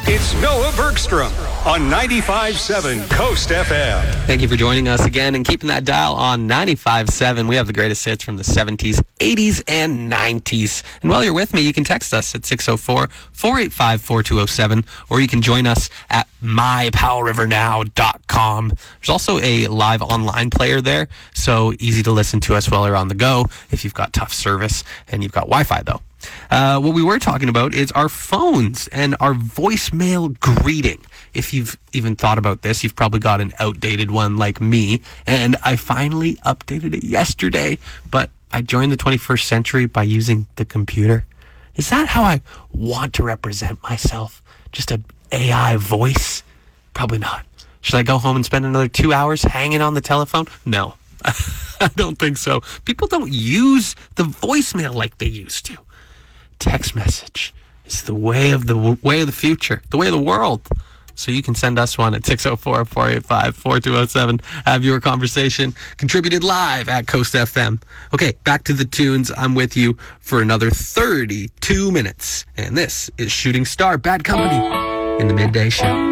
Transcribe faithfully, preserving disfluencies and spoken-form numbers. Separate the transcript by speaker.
Speaker 1: It's Noah Bergstrom on ninety-five point seven Coast F M.
Speaker 2: Thank you for joining us again and keeping that dial on ninety-five point seven. We have the greatest hits from the seventies, eighties, and nineties. And while you're with me, you can text us at six oh four, four eight five, four two oh seven, or you can join us at my powell river now dot com. There's also a live online player there, so easy to listen to us while you're on the go if you've got tough service and you've got Wi-Fi, though. Uh, what we were talking about is our phones and our voicemail greeting. If you've even thought about this, you've probably got an outdated one like me, and I finally updated it yesterday, but I joined the twenty-first century by using the computer. Is that how I want to represent myself? Just an A I voice? Probably not. Should I go home and spend another two hours hanging on the telephone? No, I don't think so. People don't use the voicemail like they used to. Text message is the way of the way of the future, the way of the world. So you can send us one at six oh four, four eight five, four two oh seven. Have your conversation contributed live at Coast F M. Okay, back to the tunes. I'm with you for another thirty-two minutes. And this is Shooting Star Bad Company in the Midday Show.